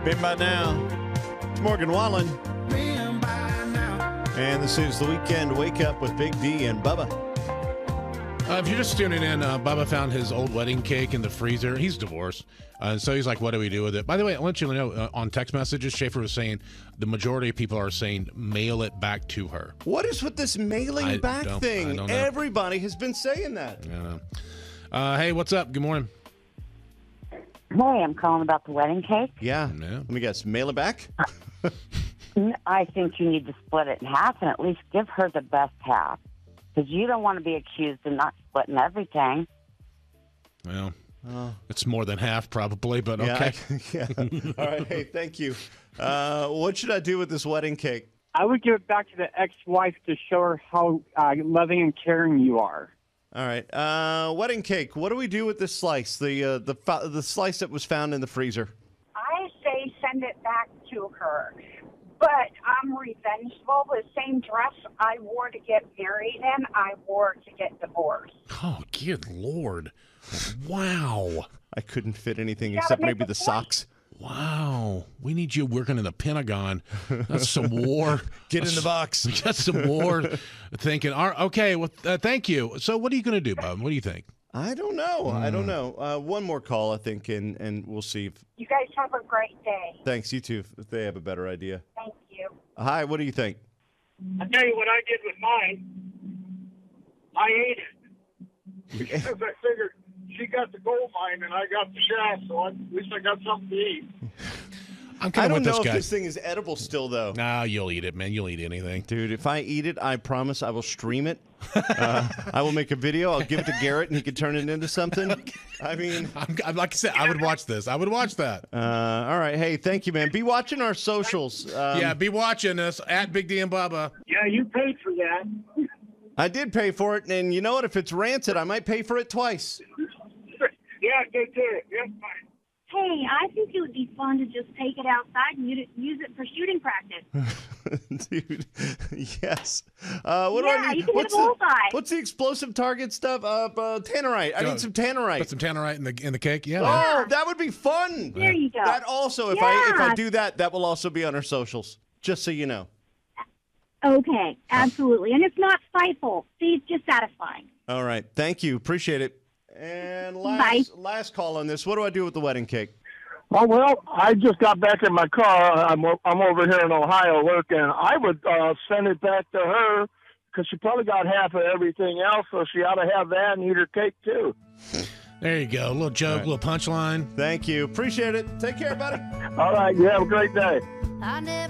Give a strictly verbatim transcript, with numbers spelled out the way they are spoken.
Been by now. It's Morgan Wallen. And this is the Weekend Wake Up with Big D and Bubba. Uh, if you're just tuning in, uh, Bubba found his old wedding cake in the freezer. He's divorced. Uh, so he's like, what do we do with it? By the way, I'll let you know, uh, on text messages, Schaefer was saying the majority of people are saying mail it back to her. What is with this mailing I back don't- I thing? don't know. Everybody has been saying that. Yeah. Uh, hey, what's up? Good morning. Hey, I'm calling about the wedding cake. Yeah. Yeah. Let me guess. Mail it back? I think you need to split it in half and at least give her the best half. Because you don't want to be accused of not splitting everything. Well, Oh. it's more than half probably, but Yeah, okay. I- yeah. All right. Hey, thank you. Uh, what should I do with this wedding cake? I would give it back to the ex-wife to show her how uh, loving and caring you are. All right. Uh, wedding cake. What do we do with this slice? The uh, the fa- the slice that was found in the freezer. I say send it back to her. But I'm revengeful. The same dress I wore to get married in, I wore to get divorced. Oh, good Lord. Wow. I couldn't fit anything You gotta except make maybe a the point. socks. Wow. We need you working in the Pentagon. That's some war. Get in the box. That's some war thinking. All right, okay, well, uh, thank you. So what are you going to do, Bob? What do you think? I don't know. I Hmm. don't know. Uh, one more call, I think, and, and we'll see. If, You guys have a great day. thanks, you too, if they have a better idea. Thank you. Hi, what do you think? I'll tell you what I did with mine. I ate it. Because I figured she got the gold mine and I got the shaft, so I, at least I got something to eat. I'm I kind of don't with know this if guy. this thing is edible still, though. Nah, you'll eat it, man. You'll eat anything. Dude, if I eat it, I promise I will stream it. Uh, I will make a video. I'll give it to Garrett, and he can turn it into something. I mean, I'm, I'm like I said, I would watch this. I would watch that. uh, all right. Hey, thank you, man. Be watching our socials. Um, yeah, be watching us at Big D and Bubba. Yeah, you paid for that. I did pay for it, and you know what? If it's rancid, I might pay for it twice. Yeah, they did. Yeah, fine. Hey, I think it would be fun to just take it outside and use it, use it for shooting practice. Dude, yes. Uh, what Yeah, do I need? you can hit what's, a the, bullseye. what's the explosive target stuff? Uh, uh, tannerite. I Go. need some tannerite. Put some tannerite in the in the cake. Yeah. Oh, that would be fun. There you go. That also, if I if I Yeah. do that, that will also be on our socials. Just so you know. Okay, absolutely. And it's not spiteful. See, it's just satisfying. All right. Thank you. Appreciate it. And last last call on this. What do I do with the wedding cake? Oh, well, I just got back in my car. I'm I'm over here in Ohio working. I would uh, send it back to her because she probably got half of everything else, so she ought to have that and eat her cake, too. There you go. A little joke, a right. little punchline. Thank you. Appreciate it. Take care, buddy. All right, you have a great day. I never